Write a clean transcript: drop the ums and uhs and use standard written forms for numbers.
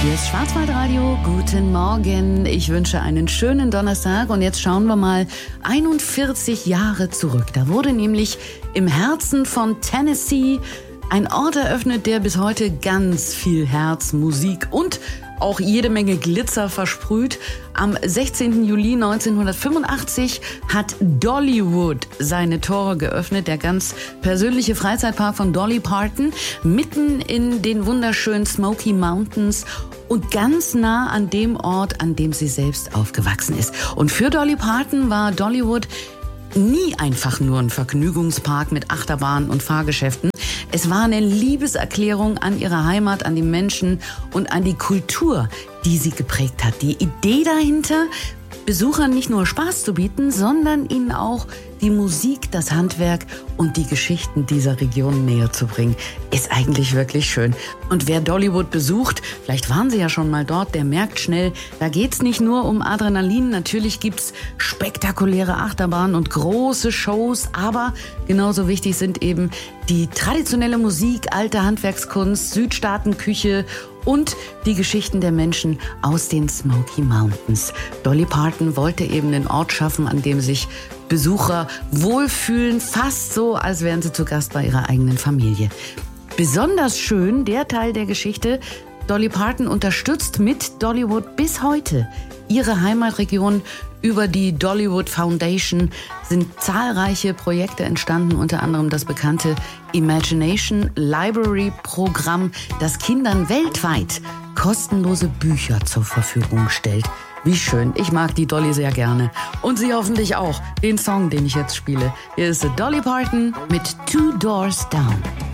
Hier ist Schwarzwaldradio. Guten Morgen. Ich wünsche einen schönen Donnerstag. Und jetzt schauen wir mal 41 Jahre zurück. Da wurde nämlich im Herzen von Tennessee ein Ort eröffnet, der bis heute ganz viel Herz, Musik und auch jede Menge Glitzer versprüht. Am 16. Juli 1985 hat Dollywood seine Tore geöffnet, der ganz persönliche Freizeitpark von Dolly Parton, mitten in den wunderschönen Smoky Mountains und ganz nah an dem Ort, an dem sie selbst aufgewachsen ist. Und für Dolly Parton war Dollywood nie einfach nur ein Vergnügungspark mit Achterbahnen und Fahrgeschäften. Es war eine Liebeserklärung an ihre Heimat, an die Menschen und an die Kultur, die sie geprägt hat. Die Idee dahinter, Besuchern nicht nur Spaß zu bieten, sondern ihnen auch die Musik, das Handwerk und die Geschichten dieser Region näher zu bringen, ist eigentlich wirklich schön. Und wer Dollywood besucht, vielleicht waren Sie ja schon mal dort, der merkt schnell, da geht's nicht nur um Adrenalin. Natürlich gibt's spektakuläre Achterbahnen und große Shows, aber genauso wichtig sind eben die traditionelle Musik, alte Handwerkskunst, Südstaatenküche und die Geschichten der Menschen aus den Smoky Mountains. Dolly Parton wollte eben einen Ort schaffen, an dem sich Besucher wohlfühlen, fast so, als wären sie zu Gast bei ihrer eigenen Familie. Besonders schön der Teil der Geschichte: Dolly Parton unterstützt mit Dollywood bis heute ihre Heimatregion. Über die Dollywood Foundation sind zahlreiche Projekte entstanden, unter anderem das bekannte Imagination Library Programm, das Kindern weltweit kostenlose Bücher zur Verfügung stellt. Wie schön. Ich mag die Dolly sehr gerne. Und Sie hoffentlich auch. Den Song, den ich jetzt spiele. Hier ist Dolly Parton mit Two Doors Down.